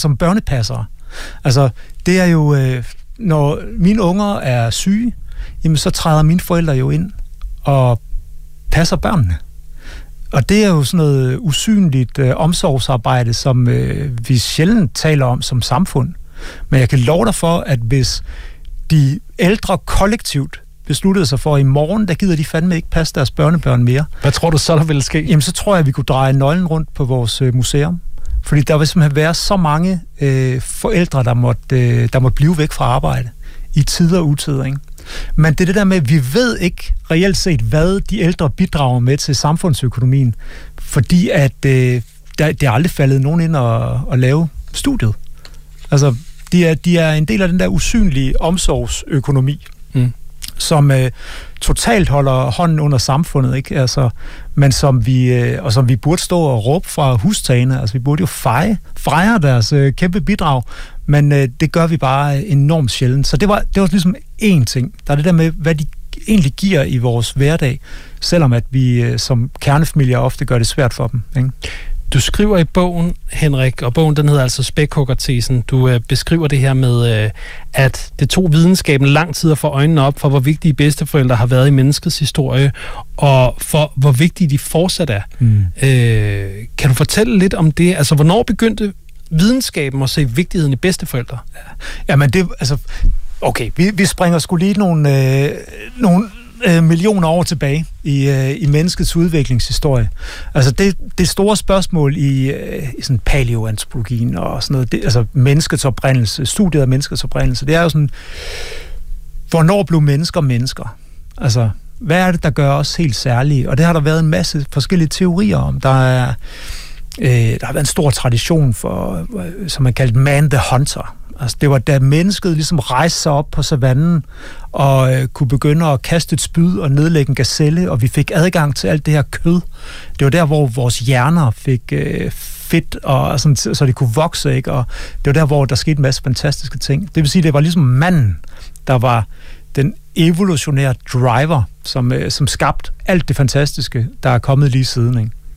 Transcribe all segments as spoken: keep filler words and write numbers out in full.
som børnepassere. Altså, det er jo, øh, når mine unger er syge, jamen så træder mine forældre jo ind og passer børnene. Og det er jo sådan noget usynligt øh, omsorgsarbejde, som øh, vi sjældent taler om som samfund. Men jeg kan love dig for, at hvis de ældre kollektivt besluttede sig for, at i morgen, der gider de fandme ikke passe deres børnebørn mere. Hvad tror du så, der ville ske? Jamen, så tror jeg, at vi kunne dreje nøglen rundt på vores øh, museum. Fordi der vil simpelthen være så mange øh, forældre, der måtte, øh, der måtte blive væk fra arbejde i tid og utid, ikke? Men det er det der med, at vi ved ikke reelt set, hvad de ældre bidrager med til samfundsøkonomien, fordi at øh, der, det er aldrig faldet nogen ind og, og lave studiet. Altså, de er, de er en del af den der usynlige omsorgsøkonomi, mm. som øh, totalt holder hånden under samfundet, ikke? Altså, men som vi, øh, og som vi burde stå og råbe fra hustagene. Altså, vi burde jo feje, fejre deres øh, kæmpe bidrag, men øh, det gør vi bare enormt sjældent. Så det var, det var ligesom én ting. Der er det der med, hvad de egentlig giver i vores hverdag, selvom at vi øh, som kernefamilier ofte gør det svært for dem, ikke? Du skriver i bogen, Henrik, og bogen den hedder altså Spækhuggertesen. Du øh, beskriver det her med, øh, at det tog videnskaben lang tid at få øjnene op for, hvor vigtige bedsteforældre har været i menneskets historie, og for hvor vigtige de fortsat er. Mm. Øh, kan du fortælle lidt om det? Altså, hvornår begyndte videnskaben at se vigtigheden i bedsteforældre? Jamen, det altså... Okay, vi, vi springer sgu lige nogle... Øh, nogle millioner år tilbage i, øh, i menneskets udviklingshistorie. Altså det, det store spørgsmål i, øh, i sådan paleoantropologien og sådan noget, det, altså menneskets oprindelse, studiet af menneskets oprindelse, det er jo sådan, hvornår blev mennesker mennesker? Altså, hvad er det, der gør os helt særlige? Og det har der været en masse forskellige teorier om. Der er, øh, der har været en stor tradition for, som man kaldt man the hunter. Altså, det var da mennesket ligesom rejste sig op på savannen og øh, kunne begynde at kaste et spyd og nedlægge en gazelle, og vi fik adgang til alt det her kød. Det var der, hvor vores hjerner fik øh, fedt, og sådan, så de kunne vokse, ikke? Og det var der, hvor der skete en masse fantastiske ting. Det vil sige, det var ligesom manden, der var den evolutionære driver, som, øh, som skabte alt det fantastiske, der er kommet lige siden,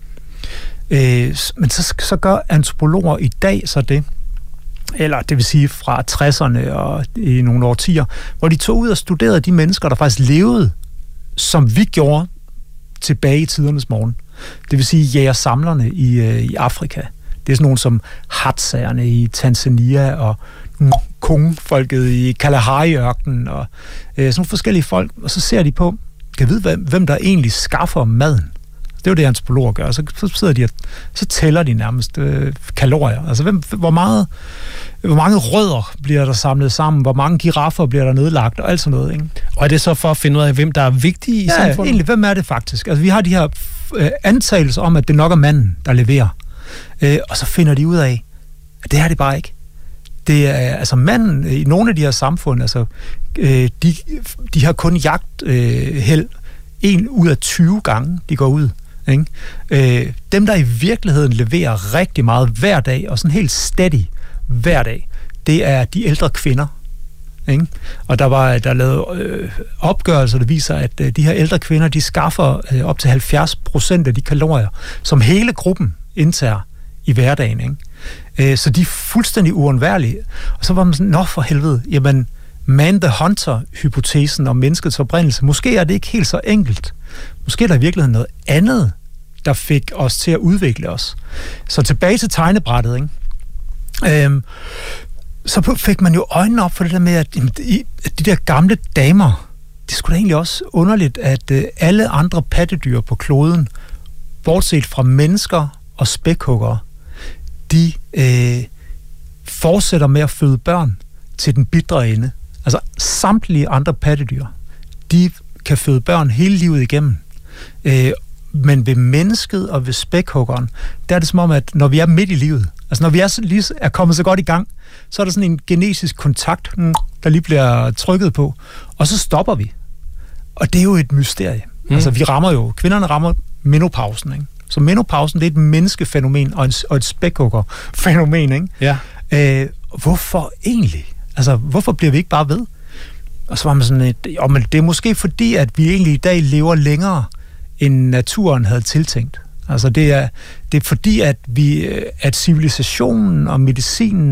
ikke? Øh, men så, så gør antropologer i dag så det, eller det vil sige fra tresserne og i nogle årtier, hvor de tog ud og studerede de mennesker, der faktisk levede, som vi gjorde tilbage i tidernes morgen. Det vil sige jægersamlerne i, øh, i Afrika. Det er sådan nogle som Hatsagerne i Tanzania og Kong-folket i Kalahari-ørkenen og øh, sådan nogle forskellige folk. Og så ser de på, kan vide, hvem, hvem der egentlig skaffer maden. Det er jo det, antropologer gør. Så, så sidder de og så tæller de nærmest øh, kalorier. Altså, hvem, hvor, meget, hvor mange rødder bliver der samlet sammen? Hvor mange giraffer bliver der nedlagt? Og alt sådan noget, ikke? Og er det så for at finde ud af, hvem der er vigtige i ja, samfundet? Ja, egentlig. Hvem er det faktisk? Altså, vi har de her øh, antagelser om, at det nok er manden, der leverer. Øh, og så finder de ud af, at det er det bare ikke. Det er, altså manden i nogle af de her samfund, altså, øh, de, de har kun jagt øh, held en ud af tyve gange, de går ud. Ikke? Øh, dem, der i virkeligheden leverer rigtig meget hver dag, og sådan helt steady hver dag, det er de ældre kvinder. Ikke? Og der var der lavet øh, opgørelser, der viser, at øh, de her ældre kvinder, de skaffer øh, op til halvfjerds procent af de kalorier, som hele gruppen indtager i hverdagen. Ikke? Øh, så de er fuldstændig uundværlige. Og så var man sådan, nå for helvede, jamen man the hunter-hypotesen om menneskets oprindelse, måske er det ikke helt så enkelt. Måske er der i virkeligheden noget andet, der fik os til at udvikle os. Så tilbage til tegnebrættet, ikke? Øhm, så fik man jo øjnene op for det der med, at de der gamle damer, det skulle da egentlig også underligt, at alle andre pattedyr på kloden, bortset fra mennesker og spækhuggere, de øh, fortsætter med at føde børn til den bitre ende. Altså samtlige andre pattedyr, de kan føde børn hele livet igennem. Øh, men ved mennesket og ved spækhuggeren, der er det som om, at når vi er midt i livet, altså når vi er, lige er kommet så godt i gang, så er der sådan en genetisk kontakt, der lige bliver trykket på, og så stopper vi. Og det er jo et mysterie. Mm. Altså vi rammer jo, kvinderne rammer menopausen, ikke? Så menopausen, det er et menneskefænomen og, en, og et spækhuggerfænomen, ikke? Ja. Øh, hvorfor egentlig? Altså, hvorfor bliver vi ikke bare ved? Og så var man sådan et, jo, men det er måske fordi, at vi egentlig i dag lever længere, end naturen havde tiltænkt. Altså, det er, det er fordi, at vi, at civilisationen og medicinen